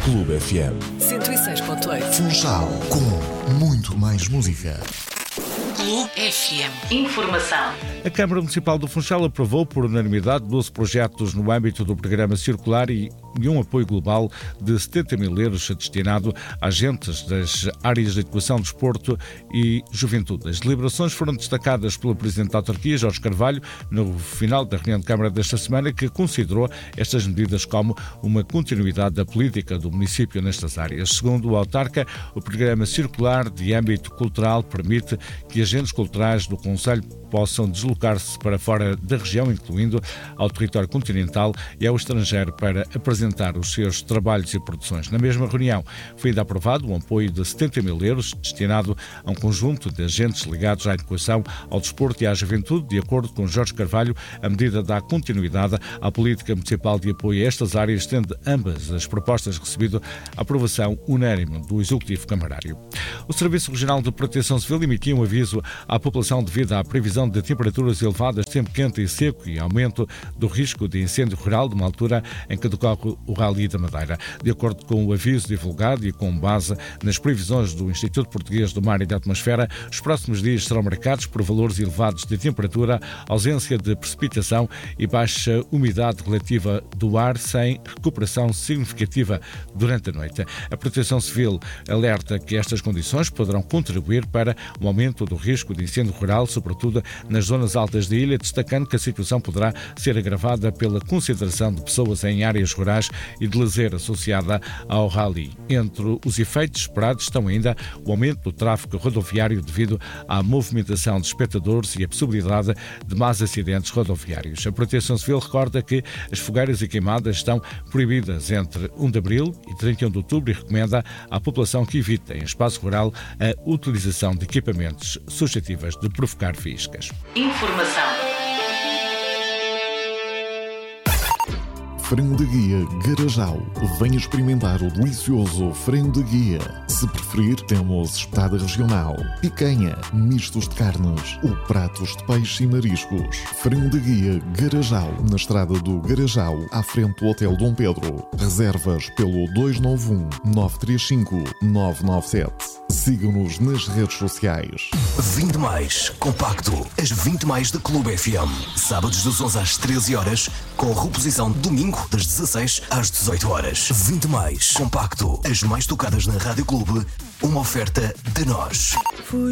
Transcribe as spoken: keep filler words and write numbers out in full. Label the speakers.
Speaker 1: Clube F M.
Speaker 2: cento e seis ponto oito.
Speaker 1: Funchal, com muito mais música.
Speaker 2: Clube F M. Informação.
Speaker 3: A Câmara Municipal do Funchal aprovou por unanimidade doze projetos no âmbito do programa circular e um apoio global de setenta mil euros destinado a agentes das áreas de educação, desporto e juventude. As deliberações foram destacadas pelo Presidente da Autarquia, Jorge Carvalho, no final da reunião de Câmara desta semana, que considerou estas medidas como uma continuidade da política do município nestas áreas. Segundo o autarca, o programa circular de âmbito cultural permite que agentes culturais do concelho possam deslocar-se para fora da região, incluindo ao território continental e ao estrangeiro, para apresentar os seus trabalhos e produções. Na mesma reunião foi ainda aprovado um apoio de setenta mil euros destinado a um conjunto de agentes ligados à educação, ao desporto e à juventude. De acordo com Jorge Carvalho, a medida dá continuidade à política municipal de apoio a estas áreas, tendo ambas as propostas recebido a aprovação unânime do Executivo Camarário. O Serviço Regional de Proteção Civil emitiu um aviso à população devido à previsão de temperaturas elevadas, tempo quente e seco e aumento do risco de incêndio rural numa altura em que decorre o Rally da Madeira. De acordo com o aviso divulgado e com base nas previsões do Instituto Português do Mar e da Atmosfera, os próximos dias serão marcados por valores elevados de temperatura, ausência de precipitação e baixa umidade relativa do ar, sem recuperação significativa durante a noite. A Proteção Civil alerta que estas condições poderão contribuir para um aumento do risco de incêndio rural, sobretudo nas zonas altas da ilha, destacando que a situação poderá ser agravada pela concentração de pessoas em áreas rurais e de lazer associada ao rally. Entre os efeitos esperados estão ainda o aumento do tráfego rodoviário devido à movimentação de espectadores e a possibilidade de mais acidentes rodoviários. A Proteção Civil recorda que as fogueiras e queimadas estão proibidas entre primeiro de abril e trinta e um de outubro e recomenda à população que evite em espaço rural a utilização de equipamentos suscetíveis de provocar faíscas.
Speaker 2: Informação.
Speaker 1: Frango de Guia Garajal. Venha experimentar o delicioso frango de guia. Se preferir, temos espetada regional, picanha, mistos de carnes ou pratos de peixe e mariscos. Frango de Guia Garajal, na estrada do Garajal, à frente do Hotel Dom Pedro. Reservas pelo dois nove um, nove três cinco, nove nove sete. Siga-nos nas redes sociais.
Speaker 4: vinte mais, compacto. As vinte mais da Clube F M. Sábados das onze às treze horas, com reposição domingo das dezasseis às dezoito horas. vinte mais, compacto. As mais tocadas na Rádio Clube. Uma oferta de nós.